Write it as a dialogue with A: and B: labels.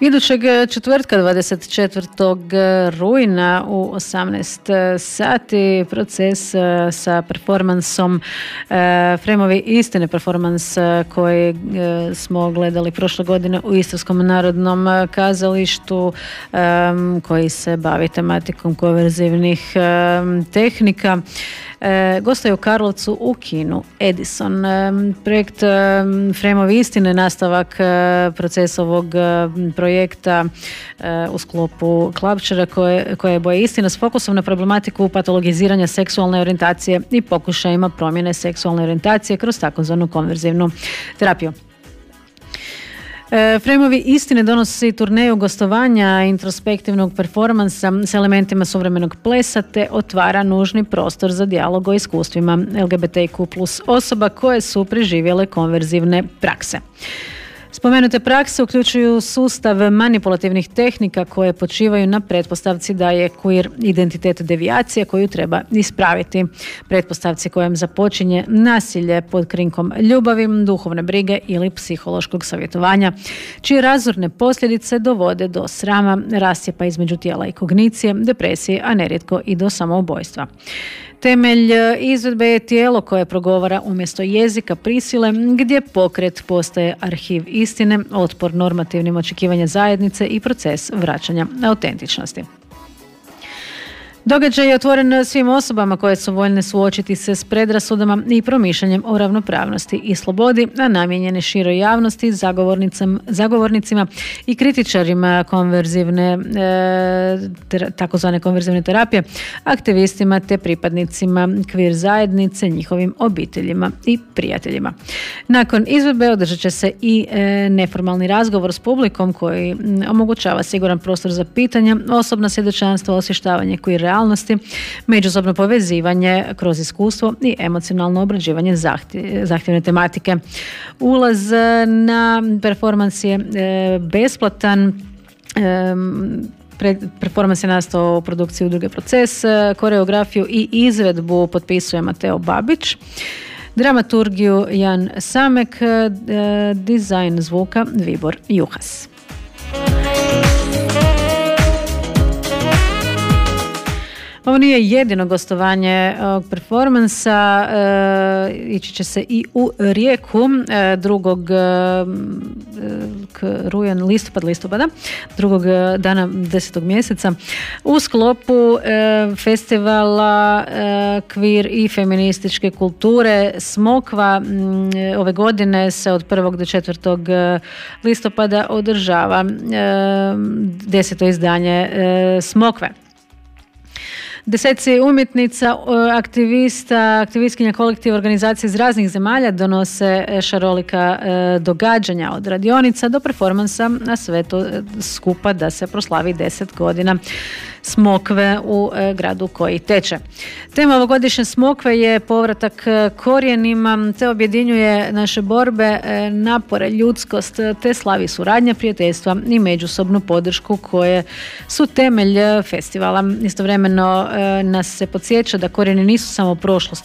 A: Idućeg četvrtka 24. rujna u 18 sati proces sa performansom Fremovi istine, performans koji smo gledali prošle godine u Istarskom narodnom kazalištu, koji se bavi tematikom konverzivnih tehnika. Gostuje u Karlovcu u kinu Edison. Projekt Fremovi istine, nastavak procesa ovog projekta u sklopu Klapčara koje je boje istina s fokusom na problematiku patologiziranja seksualne orijentacije i pokušajima promjene seksualne orijentacije kroz takozvanu konverzivnu terapiju. Fremovi istine donosi turneju gostovanja introspektivnog performansa s elementima suvremenog plesa te otvara nužni prostor za dijalog o iskustvima LGBTQ plus osoba koje su preživjele konverzivne prakse. Spomenute prakse uključuju sustav manipulativnih tehnika koje počivaju na pretpostavci da je queer identitet devijacija koju treba ispraviti, pretpostavci kojem započinje nasilje pod krinkom ljubavi, duhovne brige ili psihološkog savjetovanja, čije razorne posljedice dovode do srama, rascjepa između tijela i kognicije, depresije, a nerijetko i do samoubojstva. Temelj izvedbe je tijelo koje progovara umjesto jezika prisile, gdje pokret postaje arhiv istine, otpor normativnim očekivanja zajednice i proces vraćanja autentičnosti. Događaj je otvoren svim osobama koje su voljne suočiti se s predrasudama i promišljanjem o ravnopravnosti i slobodi, a namijenjene široj javnosti, zagovornicima i kritičarima konverzivne, takozvane konverzivne terapije, aktivistima te pripadnicima queer zajednice, njihovim obiteljima i prijateljima. Nakon izvedbe održat će se i neformalni razgovor s publikom koji omogućava siguran prostor za pitanja, osobna svjedočanstva, osvještavanje queer realnosti, međusobno povezivanje kroz iskustvo i emocionalno obrađivanje zahtjevne tematike. Ulaz na performans je besplatan. Performans je nastao u produkciji udruge Proces, koreografiju i izvedbu potpisuje Mateo Babić, dramaturgiju Jan Samek, dizajn zvuka Vibor Juhas. Ovo nije jedino gostovanje ovog performansa, ići će se i u Rijeku 2. drugog dana 10. mjeseca u sklopu festivala queer i feminističke kulture Smokva. Ove godine se od 1. do 4. listopada održava 10. izdanje Smokve. Deseci umjetnica, aktivistkinja kolektiva organizacije iz raznih zemalja donose šarolika događanja od radionica do performansa, a sve to skupa da se proslavi 10 godina Smokve u gradu koji teče. Tema ovogodišnje Smokve je povratak korijenima te objedinjuje naše borbe, napore, ljudskost te slavi suradnja, prijateljstva i međusobnu podršku koje su temelj festivala. Istovremeno nas se podsjeća da korijeni nisu samo prošlost